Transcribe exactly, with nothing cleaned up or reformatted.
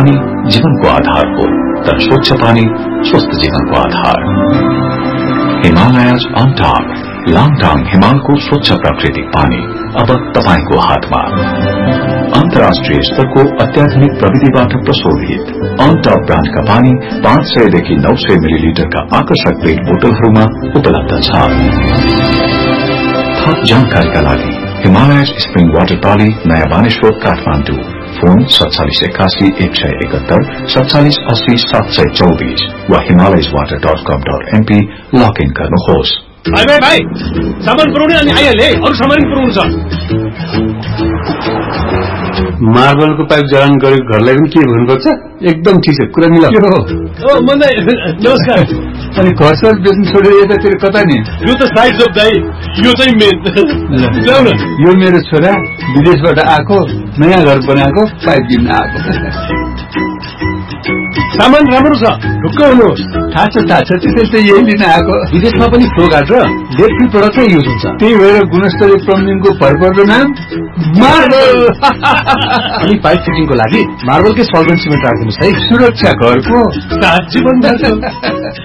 पानी जीवनको आधार हो, तर स्वच्छ पानी स्वस्थ जीवनको आधार। हिमालयज अन टप, लाङटाङ हिमालको स्वच्छ प्राकृतिक पानी अब तपाईको हातमा। अन्तर्राष्ट्रिय स्तरको अत्याधुनिक प्रविधिबाट प्रशोधित अन टप ब्रान्डका पानी पाँच सयदेखि नौ सय मिलिलिटरका आकर्षक पेट बोतलहरूमा उपलब्ध छ। थप जानकारीका लागि हिमालयज स्प्रिङ वाटर टली, नयाँ बानेश्वर, काठमाडौँ। फोन सत्तालीस एकासी एक सय एकहत्तर सत्तालीस अस्सी सात सय चौबीस वा हिमालयज वाटर डट कम डट एमपी लगइन गर्नुहोस्। भाइ भाइ भाइ सामान पुर्याउने अनि आइहाले, अरू सामान पुर्याउनु छ। मार्बलको पाइप जडान गरेको घरलाई पनि के भन्नुपर्छ? एकदम ठिक छ, कुरा मिला। नमस्कार। अनि घर सर बेच्नु छोडेर यतातिर कता नि? यो त साइड जब दाइ, यो चाहिँ मेन। यो मेरो छोरा विदेशबाट आएको, नयाँ घर बनाएको, पाइप किन्न आएको। सामान राम्रो छ, ढुक्क हुनुहोस्। थाहा छ थाहा छ, त्यसैले त यही लिन आएको। विदेशमा पनि फ्लो गार्ड र लेड फ्री प्रडक्ट नै युज हुन्छ, त्यही भएर गुणस्तरीय प्लम्बिङको भरपर्दो नाम मार्बल। अनि पाइप फिटिङको लागि मार्बलकै सल्भेन्ट सिमेन्ट राखिदिनुहोस् है। सुरक्षा घरको साँच्ची भन्दा